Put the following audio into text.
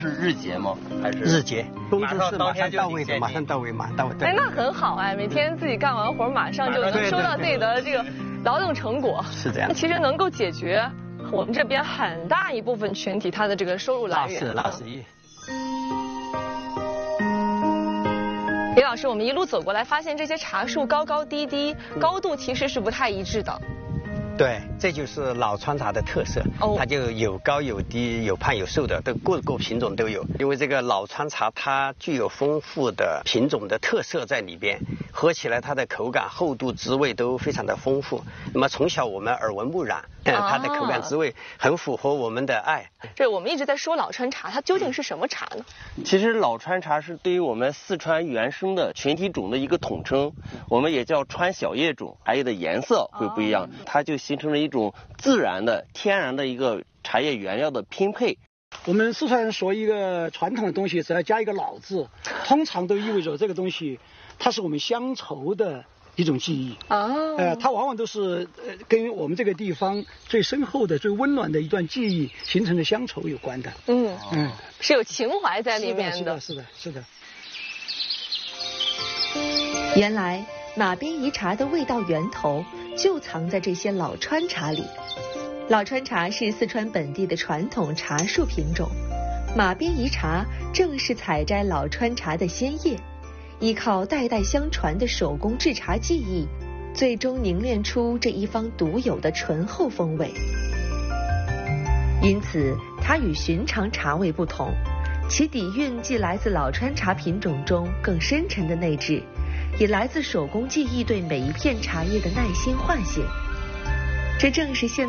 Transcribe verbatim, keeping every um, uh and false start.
是日结吗？还是日结，工资是马上到位的，马马上到位，马上到位。 哎，那很好哎，每天自己干完活，马上就能收到自己的这个劳动成果。 是这样。 其实能够解决我们这边很大一部分群体他的这个收入来源。 那是那是。 李老师，我们一路走过来，发现这些茶树高高低低，高度其实是不太一致的。 对，这就是老川茶的特色，哦、它就有高有低，有胖有瘦的，都各个品种都有。因为这个老川茶它具有丰富的品种的特色在里边，喝起来它的口感、厚度、滋味都非常的丰富。那么从小我们耳闻目染，嗯、它的口感滋味很符合我们的爱。 这我们一直在说老川茶，它究竟是什么茶呢？ 其实老川茶是对于我们四川原生的群体种的一个统称，我们也叫川小叶种，茶叶的颜色会不一样，它就形成了一种自然的、天然的一个茶叶原料的拼配。 我们四川人说一个传统的东西，只要加一个老字，通常都意味着这个东西，它是我们乡愁的一种记忆啊。呃，它往往都是呃跟我们这个地方最深厚的、最温暖的一段记忆形成的乡愁有关的。 嗯嗯，是有情怀在里面的。是的，是的，是的。 原来马鞭夷茶的味道源头就藏在这些老川茶里。老川茶是四川本地的传统茶树品种，马鞭夷茶正是采摘老川茶的鲜叶，依靠代代相传的手工制茶技艺，最终凝练出这一方独有的醇厚风味。因此，它与寻常茶味不同，其底蕴既来自老川茶品种中更深沉的内质，也来自手工技艺对每一片茶叶的耐心唤醒。这正是现